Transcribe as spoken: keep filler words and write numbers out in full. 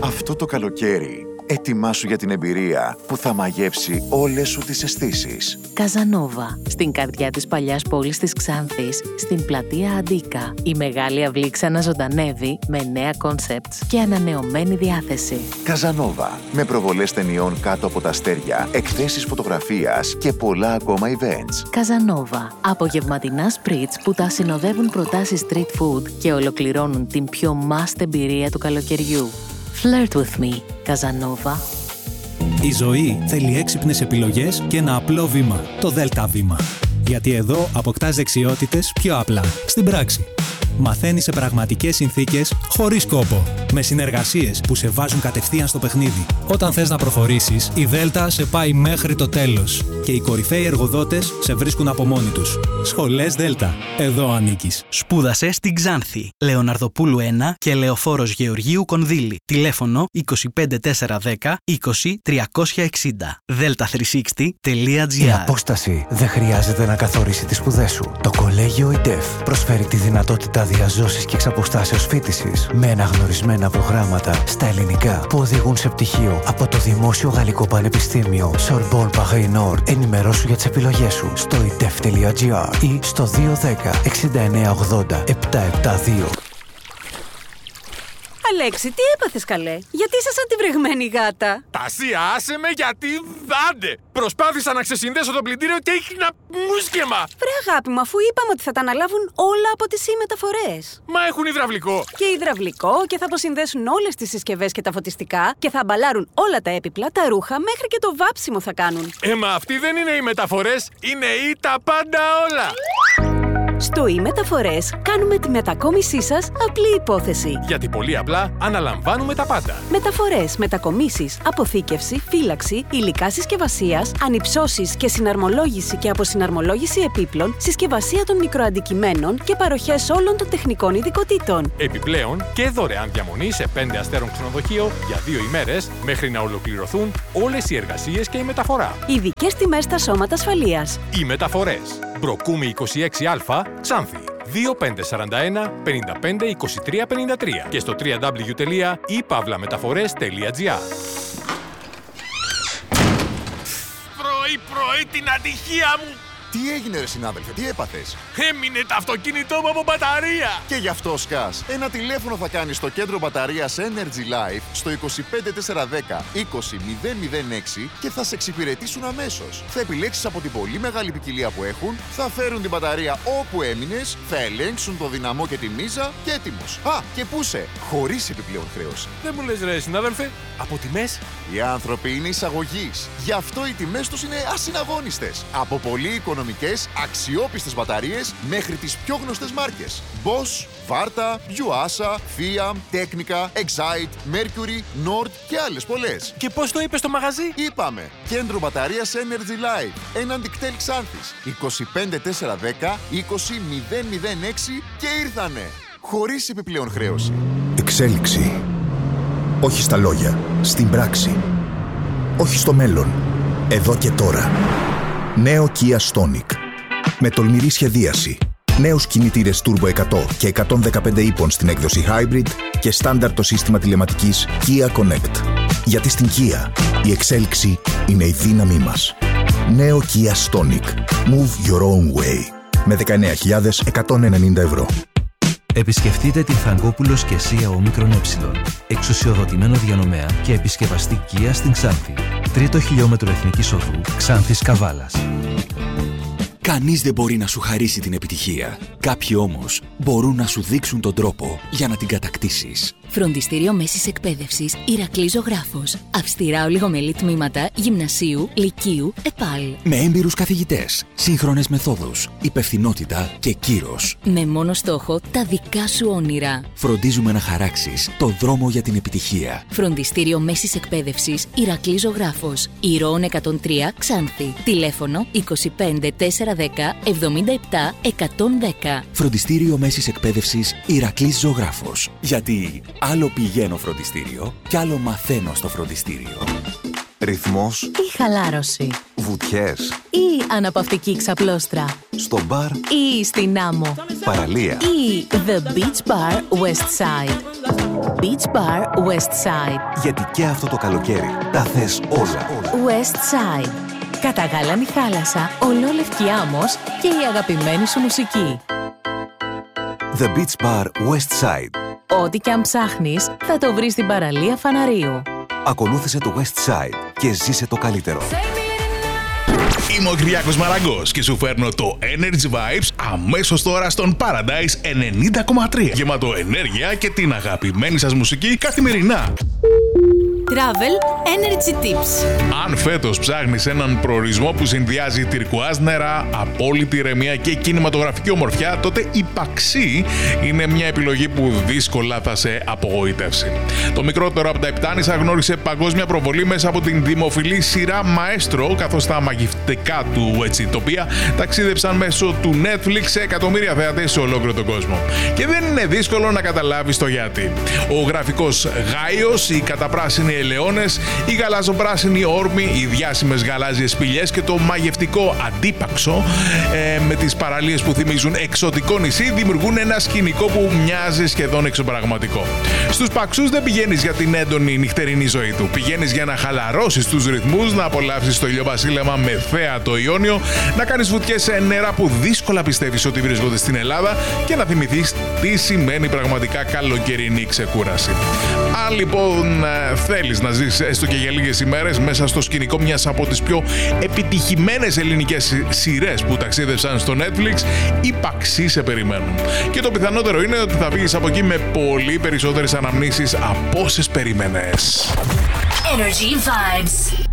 Αυτό το καλοκαίρι, ετοιμάσου για την εμπειρία που θα μαγεύσει όλες σου τις αισθήσεις. Καζανόβα, στην καρδιά της παλιάς πόλης της Ξάνθης, στην πλατεία Αντίκα. Η μεγάλη αυλή ξαναζωντανεύει με νέα κόνσεπτς και ανανεωμένη διάθεση. Καζανόβα, με προβολές ταινιών κάτω από τα αστέρια, εκθέσεις φωτογραφίας και πολλά ακόμα events. Καζανόβα, απογευματινά σπριτς που τα συνοδεύουν προτάσεις street food και ολοκληρώνουν την πιο must εμπειρία του καλοκαιριού. Flirt with me, Καζανόβα. Η ζωή θέλει έξυπνες επιλογές και ένα απλό βήμα, το Δέλτα βήμα. Γιατί εδώ αποκτάς δεξιότητες πιο απλά, στην πράξη. Μαθαίνεις σε πραγματικές συνθήκες, χωρίς κόπο. Με συνεργασίες που σε βάζουν κατευθείαν στο παιχνίδι. Όταν θες να προχωρήσεις, η Δέλτα σε πάει μέχρι το τέλος. Και οι κορυφαίοι εργοδότες σε βρίσκουν από μόνοι τους. Σχολές Δέλτα. Εδώ ανήκεις. Σπούδασε στην Ξάνθη. Λεωναρδοπούλου ένα και Λεωφόρος Γεωργίου Κονδύλη. Τηλέφωνο είκοσι πέντε τετρακόσια δέκα είκοσι τριακόσια εξήντα. δέλτα τριακόσια εξήντα τελεία τζι άρ. Η απόσταση δεν χρειάζεται να καθορίσει τις σπουδές σου. Το Κολέγιο ΙΝΤΕΦ προσφέρει τη δυνατότητα διαζώσης και εξαποστάσεως φοιτησης με αναγνωρισμένα προγράμματα στα ελληνικά που οδηγούν σε πτυχίο από το Δημόσιο Γαλλικό Πανεπιστήμιο Sorbonne Paris Nord. Ενημερώσου για τις επιλογές σου στο ι ντι εφ τελεία τζι άρ ή στο δύο ένα μηδέν εξήντα εννέα ογδόντα επτακόσια εβδομήντα δύο. Αλέξη, τι έπαθες καλέ? Γιατί είσαι σαν τη βρεγμένη γάτα? Τασία, άσε με γιατί δάντε! Προσπάθησα να ξεσυνδέσω το πλυντήριο και έχει ένα μουσκεμα! Βρε αγάπη μου, αφού είπαμε ότι θα τα αναλάβουν όλα από τις e-μεταφορές. Μα έχουν υδραυλικό. Και υδραυλικό και θα αποσυνδέσουν όλες τις συσκευές και τα φωτιστικά και θα αμπαλάρουν όλα τα έπιπλα, τα ρούχα, μέχρι και το βάψιμο θα κάνουν. Ε, μα αυτοί δεν είναι οι μεταφορές, είναι οι τα πάντα όλα! Στο e-μεταφορές κάνουμε τη μετακόμισή σας απλή υπόθεση. Γιατί πολύ απλά αναλαμβάνουμε τα πάντα. Μεταφορές, μετακομίσεις, αποθήκευση, φύλαξη, υλικά συσκευασίας, ανυψώσεις και συναρμολόγηση και αποσυναρμολόγηση επίπλων, συσκευασία των μικροαντικειμένων και παροχές όλων των τεχνικών ειδικοτήτων. Επιπλέον και δωρεάν διαμονή σε πέντε αστέρων ξενοδοχείο για δύο ημέρες μέχρι να ολοκληρωθούν όλες οι εργασίες και η μεταφορά. Ειδικές τιμές στα σώματα ασφαλείας. Οι μεταφορές. Μπροκούμη είκοσι έξι α, Ξάνθη. δύο πέντε τέσσερα ένα πέντε πέντε είκοσι τρία πενήντα τρία και στο double-u double-u double-u τελεία i pavla metaphores τελεία τζι άρ. Πρωί-πρωί την ατυχία μου! Τι έγινε ρε συνάδελφε, τι έπαθες? Έμεινε το αυτοκίνητό μου από μπαταρία! Και γι' αυτό σκάς. Ένα τηλέφωνο θα κάνεις στο κέντρο μπαταρίας Energy Life στο είκοσι πέντε τετρακόσια δέκα είκοσι μηδέν μηδέν έξι και θα σε εξυπηρετήσουν αμέσως. Θα επιλέξεις από την πολύ μεγάλη ποικιλία που έχουν, θα φέρουν την μπαταρία όπου έμεινες, θα ελέγξουν το δυναμό και τη μίζα και έτοιμος. Α, και πούσε, χωρίς επιπλέον χρέωση. Δεν μου λες ρε συνάδελφε, από τιμές? Οι άνθρωποι είναι εισαγωγής. Γι' αυτό οι τιμές τους είναι ασυναγώνιστες. Από πολύ οικονομικές, αξιόπιστες μπαταρίες μέχρι τις πιο γνωστές μάρκες. Bosch, Varta, Yuasa, Fiat, Technica, Excite, Mercury, Nord και άλλες πολλές. Και πώς το είπες στο μαγαζί? Είπαμε, κέντρο μπαταρίας Energy Life, έναντι κτέλ Ξάνθης, είκοσι πέντε τετρακόσια δέκα είκοσι μηδέν μηδέν έξι και ήρθανε. Χωρίς επιπλέον χρέωση. Εξέλιξη. Όχι στα λόγια, στην πράξη. Όχι στο μέλλον, εδώ και τώρα. Νέο Kia Stonic. Με τολμηρή σχεδίαση. Νέους κινητήρες Turbo εκατό και εκατόν δεκαπέντε ύπων στην έκδοση Hybrid και στάνταρ το σύστημα τηλεματικής Kia Connect. Γιατί στην Kia η εξέλιξη είναι η δύναμή μας. Νέο Kia Stonic. Move your own way. Με δεκαεννέα χιλιάδες εκατόν ενενήντα ευρώ. Επισκεφτείτε την Φραγκόπουλος και Σία Ομίκρον Ε, εξουσιοδοτημένο διανομέα και επισκευαστή Kia στην Ξάνθη. Τρίτο χιλιόμετρο Εθνικής Οδού, Ξάνθης Καβάλας. Κανείς δεν μπορεί να σου χαρίσει την επιτυχία. Κάποιοι όμως μπορούν να σου δείξουν τον τρόπο για να την κατακτήσεις. Φροντιστήριο Μέσης Εκπαίδευσης Ηρακλής Ζωγράφος. Αυστηρά ολιγομελή τμήματα γυμνασίου, λυκείου, ΕΠΑΛ. Με έμπειρους καθηγητές, σύγχρονες μεθόδους, υπευθυνότητα και κύρος. Με μόνο στόχο τα δικά σου όνειρα. Φροντίζουμε να χαράξεις το δρόμο για την επιτυχία. Φροντιστήριο Μέσης Εκπαίδευσης Ηρακλής Ζωγράφος. Ηρώων εκατόν τρία Ξάνθη. Τηλέφωνο είκοσι πέντε τετρακόσια δέκα εβδομήντα επτά εκατόν δέκα. Φροντιστήριο Μέσης Εκπαίδευσης Ηρακλής Ζωγράφος. Γιατί άλλο πηγαίνω φροντιστήριο κι άλλο μαθαίνω στο φροντιστήριο. Ρυθμός ή χαλάρωση. Βουτιές Ή αναπαυτική ξαπλώστρα. Στο μπαρ Ή στην άμμο. Παραλία Ή The Beach Bar West Side. Beach Bar West Side. Γιατί και αυτό το καλοκαίρι τα θες όλα. West Side. Καταγάλανη θάλασσα, ολόλευκη άμμος και η αγαπημένη σου μουσική. The Beach Bar West Side. Ό,τι και αν ψάχνεις, θα το βρεις στην παραλία Φαναρίου. Ακολούθησε το West Side και ζήσε το καλύτερο. Είμαι ο Κυριάκος Μαραγκός και σου φέρνω το Energy Vibes αμέσως τώρα στον Paradise ενενήντα κόμμα τρία. Γεμάτο ενέργεια και την αγαπημένη σας μουσική καθημερινά. Travel Energy Tips. Αν φέτος ψάχνεις έναν προορισμό που συνδυάζει τυρκουάζ νερά, απόλυτη ηρεμία και κινηματογραφική ομορφιά, τότε η Παξί είναι μια επιλογή που δύσκολα θα σε απογοητεύσει. Το μικρότερο από τα Επτάνησα γνώρισε παγκόσμια προβολή μέσα από την δημοφιλή σειρά Μαέστρο, καθώς τα μαγευτικά του έτσι τοπία ταξίδεψαν μέσω του Netflix σε εκατομμύρια θεατές σε ολόκληρο τον κόσμο. Και δεν είναι δύσκολο να καταλάβεις το γιατί. Ο γραφικός Γάιος, οι καταπράσινοι ελαιώνες, οι γαλάζοπράσινοι όρμοι, οι διάσημες γαλάζιες σπηλιές και το μαγευτικό Αντίπαξο ε, με τις παραλίες που θυμίζουν εξωτικό νησί δημιουργούν ένα σκηνικό που μοιάζει σχεδόν εξωπραγματικό. Στους Παξούς δεν πηγαίνεις για την έντονη νυχτερινή ζωή του. Πηγαίνεις για να χαλαρώσεις τους ρυθμούς, να απολαύσεις το ηλιοβασίλεμα με θέα το Ιόνιο, να κάνεις βουτιές σε νερά που δύσκολα πιστεύεις ότι βρίσκονται στην Ελλάδα και να θυμηθείς τι σημαίνει πραγματικά καλοκαιρινή ξεκούραση. Αν λοιπόν θέλεις να ζεις έστω και για λίγες ημέρες μέσα στο σκηνικό μιας από τις πιο επιτυχημένες ελληνικές σειρές που ταξίδευσαν στο Netflix, οι Παξί σε περιμένουν. Και το πιθανότερο είναι ότι θα βγεις από εκεί με πολύ περισσότερες αναμνήσεις από όσες περίμενες. Energy Vibes.